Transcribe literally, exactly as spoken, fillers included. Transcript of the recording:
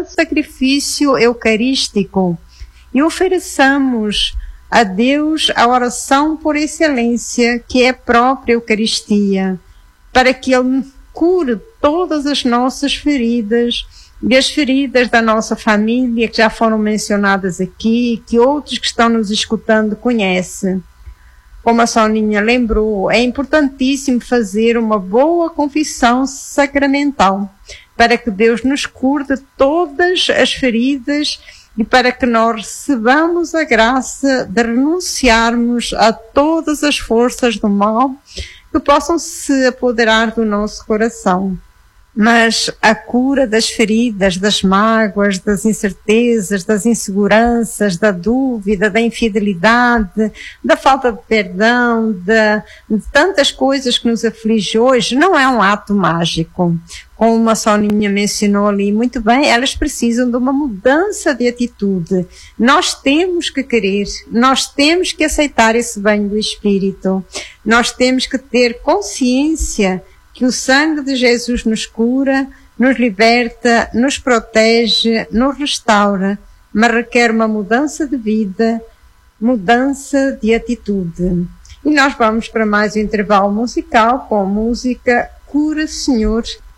santo sacrifício eucarístico e ofereçamos a Deus a oração por excelência, que é a própria Eucaristia, para que Ele cure todas as nossas feridas e as feridas da nossa família, que já foram mencionadas aqui, que outros que estão nos escutando conhecem. Como a Soninha lembrou, é importantíssimo fazer uma boa confissão sacramental, para que Deus nos cure de todas as feridas e para que nós recebamos a graça de renunciarmos a todas as forças do mal que possam se apoderar do nosso coração. Mas a cura das feridas, das mágoas, das incertezas, das inseguranças, da dúvida, da infidelidade, da falta de perdão, de, de tantas coisas que nos aflige hoje, não é um ato mágico. Como a Soninha mencionou ali muito bem, elas precisam de uma mudança de atitude. Nós temos que querer, nós temos que aceitar esse banho do Espírito, nós temos que ter consciência que o sangue de Jesus nos cura, nos liberta, nos protege, nos restaura, mas requer uma mudança de vida, mudança de atitude. E nós vamos para mais um intervalo musical com a música Cura, Senhor,